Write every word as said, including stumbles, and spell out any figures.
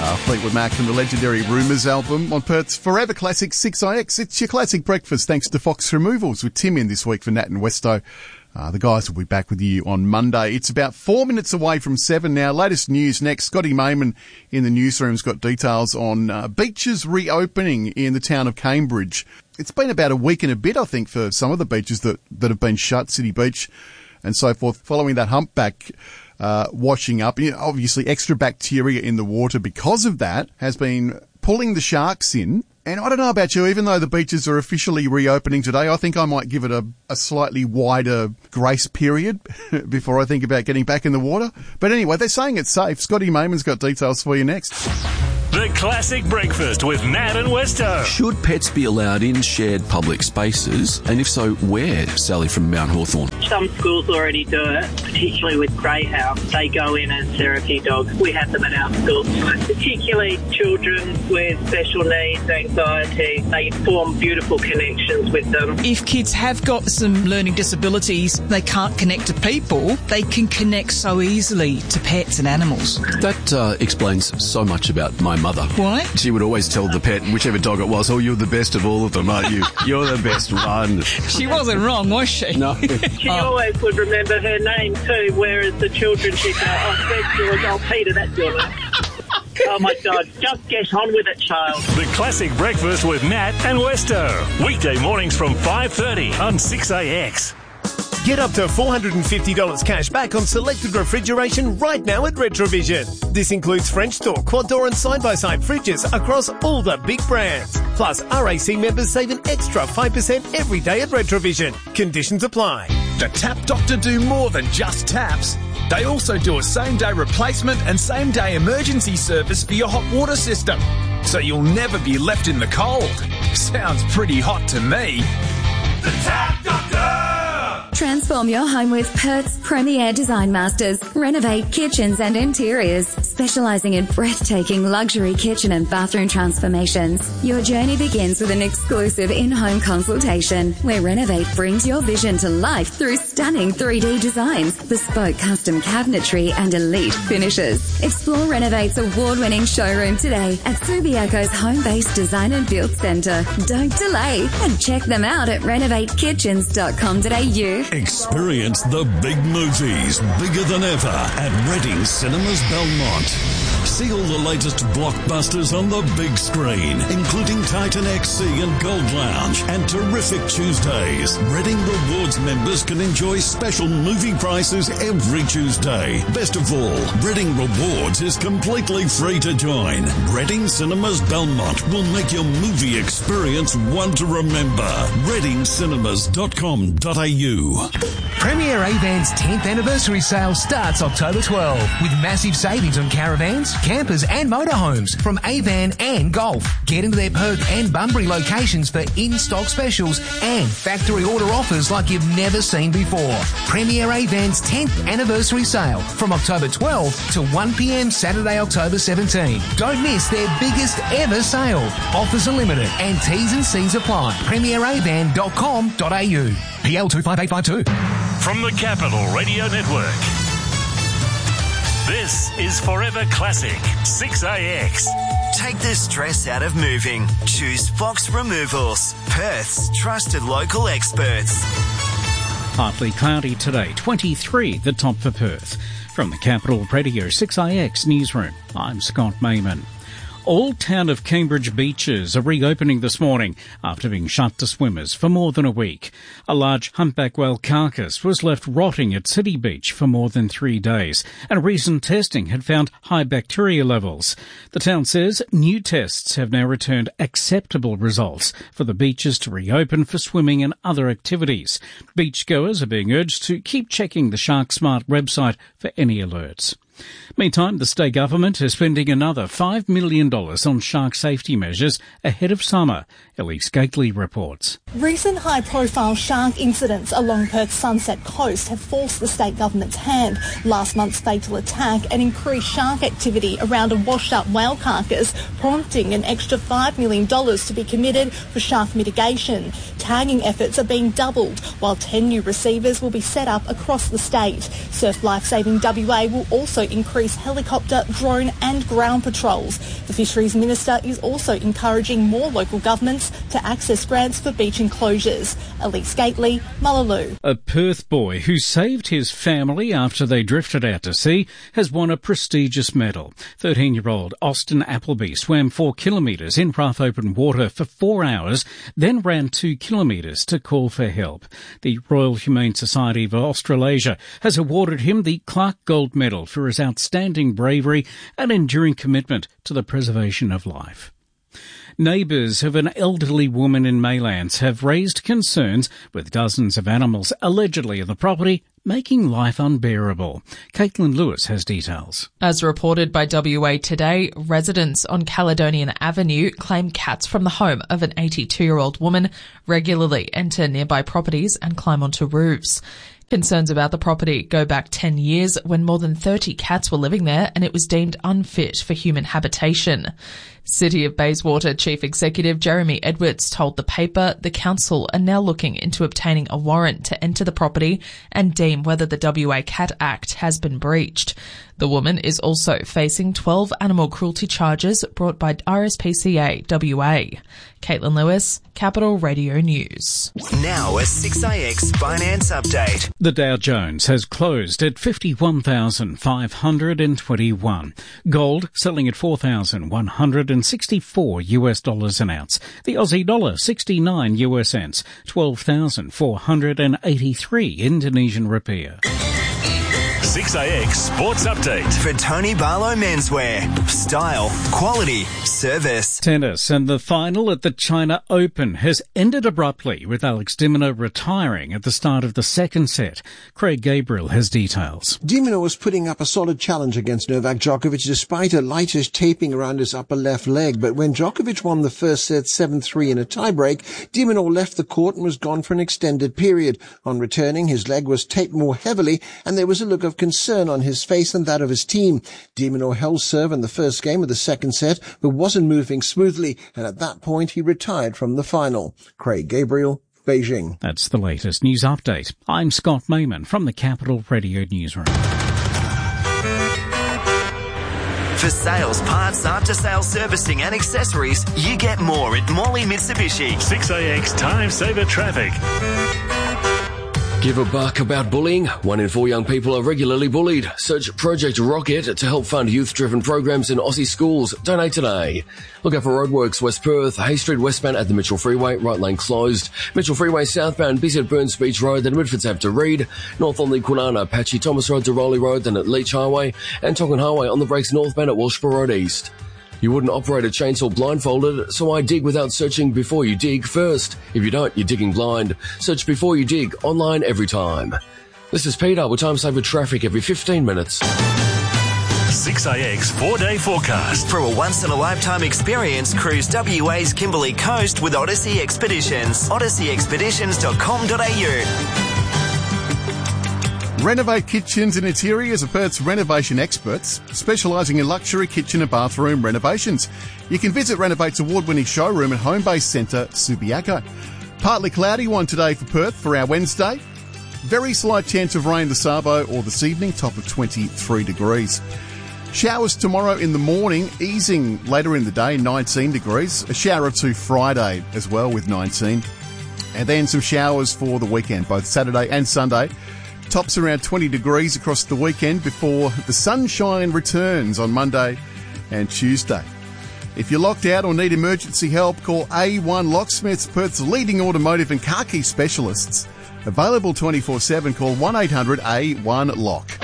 Uh, Fleetwood Mac from the legendary Rumours album on Perth's Forever Classic six I X. It's your classic breakfast thanks to Fox Removals with Tim in this week for Nat and Westo. Uh, the guys will be back with you on Monday. It's about four minutes away from seven now. Latest news next. Scotty Mayman in the newsroom's got details on uh, beaches reopening in the town of Cambridge. It's been about a week and a bit, I think, for some of the beaches that, that have been shut, City Beach and so forth, following that humpback uh, washing up. You know, obviously, extra bacteria in the water because of that has been pulling the sharks in. And I don't know about you, even though the beaches are officially reopening today, I think I might give it a, a slightly wider grace period before I think about getting back in the water. But anyway, they're saying it's safe. Scotty Mayman's got details for you next. The Classic Breakfast with Nat and Westo. Should pets be allowed in shared public spaces? And if so, where? Sally from Mount Hawthorn. Some schools already do it, particularly with greyhounds. They go in as therapy dogs. We have them at our schools. Particularly children with special needs, anxiety. They form beautiful connections with them. If kids have got some learning disabilities, they can't connect to people, they can connect so easily to pets and animals. That uh, explains so much about my mother. Why? She would always tell the pet, whichever dog it was, oh, you're the best of all of them, aren't you? You're the best one. She wasn't wrong, was she? No. She oh. always would remember her name too, whereas the children she'd go, oh, thanks, George, oh, Peter, that's your name. Oh, my God, just get on with it, child. The Classic Breakfast with Nat and Westo. Weekday mornings from five thirty on six A X. Get up to four hundred fifty dollars cash back on selected refrigeration right now at Retrovision. This includes French door, quad door and side-by-side fridges across all the big brands. Plus, R A C members save an extra five percent every day at Retrovision. Conditions apply. The Tap Doctor do more than just taps. They also do a same-day replacement and same-day emergency service for your hot water system. So you'll never be left in the cold. Sounds pretty hot to me. The Tap Doctor! Transform your home with Perth's premier design masters. Renovate kitchens and interiors, specialising in breathtaking luxury kitchen and bathroom transformations. Your journey begins with an exclusive in-home consultation where Renovate brings your vision to life through stunning three D designs, bespoke custom cabinetry and elite finishes. Explore Renovate's award-winning showroom today at Subiaco's home-based design and build centre. Don't delay and check them out at renovate kitchens dot com dot a u. Experience the big movies, bigger than ever, at Reading Cinemas Belmont. See all the latest blockbusters on the big screen, including Titan X C and Gold Lounge, and terrific Tuesdays. Reading Rewards members can enjoy special movie prices every Tuesday. Best of all, Reading Rewards is completely free to join. Reading Cinemas Belmont will make your movie experience one to remember. reading cinemas dot com dot a u. Premier Avan's tenth anniversary sale starts October twelfth with massive savings on caravans, campers and motorhomes from Avan and Golf. Get into their Perth and Bunbury locations for in-stock specials and factory order offers like you've never seen before. Premier Avan's tenth anniversary sale from October twelfth to one p m Saturday, October seventeenth. Don't miss their biggest ever sale. Offers are limited and T's and C's apply. premier avan dot com dot a u. P L two five eight five two. From the Capital Radio Network, this is Forever Classic six A X. Take the stress out of moving. Choose Fox Removals, Perth's trusted local experts. Partly cloudy today, twenty-three the top for Perth. From the Capital Radio six A X newsroom, I'm Scott Mayman. All town of Cambridge beaches are reopening this morning after being shut to swimmers for more than a week. A large humpback whale carcass was left rotting at City Beach for more than three days, and recent testing had found high bacteria levels. The town says new tests have now returned acceptable results for the beaches to reopen for swimming and other activities. Beachgoers are being urged to keep checking the Shark Smart website for any alerts. Meantime, the state government is spending another five million dollars on shark safety measures ahead of summer. Elise Gately reports. Recent high-profile shark incidents along Perth's Sunset Coast have forced the state government's hand. Last month's fatal attack and increased shark activity around a washed-up whale carcass, prompting an extra five million dollars to be committed for shark mitigation. Tagging efforts are being doubled, while ten new receivers will be set up across the state. Surf Lifesaving W A will also increase helicopter, drone and ground patrols. The Fisheries Minister is also encouraging more local governments to access grants for beach enclosures. Elise Gately, Mullaloo. A Perth boy who saved his family after they drifted out to sea has won a prestigious medal. thirteen-year-old Austin Appleby swam four kilometres in rough open water for four hours, then ran two kilometres to call for help. The Royal Humane Society of Australasia has awarded him the Clark Gold Medal for his outstanding bravery and enduring commitment to the preservation of life. Neighbours of an elderly woman in Maylands have raised concerns with dozens of animals allegedly in the property making life unbearable. Caitlin Lewis has details. As reported by W A Today, residents on Caledonian Avenue claim cats from the home of an eighty-two-year-old woman regularly enter nearby properties and climb onto roofs. Concerns about the property go back ten years when more than thirty cats were living there and it was deemed unfit for human habitation. City of Bayswater Chief Executive Jeremy Edwards told the paper the council are now looking into obtaining a warrant to enter the property and deem whether the W A Cat Act has been breached. The woman is also facing twelve animal cruelty charges brought by R S P C A W A. Caitlin Lewis, Capital Radio News. Now a six A X finance update. The Dow Jones has closed at fifty-one thousand five hundred twenty-one. Gold selling at four thousand one hundred sixty-four US dollars an ounce. The Aussie dollar sixty-nine US cents, twelve thousand four hundred eighty-three Indonesian rupiah. six A X Sports Update. For Tony Barlow Menswear. Style, quality, service. Tennis, and the final at the China Open has ended abruptly with Alex de Minaur retiring at the start of the second set. Craig Gabriel has details. De Minaur was putting up a solid challenge against Novak Djokovic despite a lightish taping around his upper left leg. But when Djokovic won the first set seven three in a tiebreak, de Minaur left the court and was gone for an extended period. On returning, his leg was taped more heavily and there was a look of concern on his face and that of his team. De Minaur held serve in the first game of the second set, but wasn't moving smoothly, and at that point he retired from the final. Craig Gabriel, Beijing. That's the latest news update. I'm Scott Mayman from the Capital Radio Newsroom. For sales, parts, after-sales servicing and accessories, you get more at Morley Mitsubishi. six A X Time Saver Traffic. Give a buck about bullying. One in four young people are regularly bullied. Search Project Rocket to help fund youth-driven programs in Aussie schools. Donate today. Look out for roadworks, West Perth, Hay Street westbound at the Mitchell Freeway, right lane closed. Mitchell Freeway southbound, busy at Burns Beach Road, then Midfords Ave to Reed. North on the Kwinana, Patchy Thomas Road to Rowley Road, then at Leach Highway. And Tongan Highway on the brakes northbound at Walshborough Road East. You wouldn't operate a chainsaw blindfolded, so I dig without searching before you dig first. If you don't, you're digging blind. Search before you dig, online every time. This is Peter with Time Saver Traffic every fifteen minutes. six A X four-day forecast. For a once-in-a-lifetime experience, cruise W A's Kimberley Coast with Odyssey Expeditions. odyssey expeditions dot com dot a u. Renovate Kitchens and Interiors are Perth's renovation experts, specialising in luxury kitchen and bathroom renovations. You can visit Renovate's award-winning showroom at Homebase Centre, Subiaco. Partly cloudy one today for Perth for our Wednesday. Very slight chance of rain this Sabo or this evening, top of twenty-three degrees. Showers tomorrow in the morning, easing later in the day, nineteen degrees. A shower or two Friday as well with nineteen. And then some showers for the weekend, both Saturday and Sunday. Tops around twenty degrees across the weekend before the sunshine returns on Monday and Tuesday. If you're locked out or need emergency help, call A one Locksmiths, Perth's leading automotive and car key specialists. Available twenty-four seven, call one eight hundred A one lock.